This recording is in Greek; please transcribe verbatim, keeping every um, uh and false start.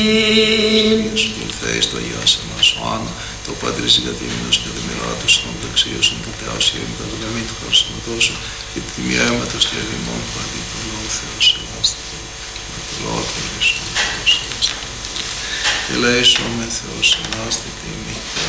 Σου ελθέεις το Αγιάς εμάς ο Άννα, το Πατρίς εγκατήμινος και δημιουργάτος των δεξίωσων του Θεός ή εμείς τον εμή του χαρσιματώσου και τη τιμιά αίματος και ερημών παντή του λόγου Θεός ελάστητο με το λόγο των Ιησούν Θεός ελάστητο και λέησον με Θεός ελάστητη ημί.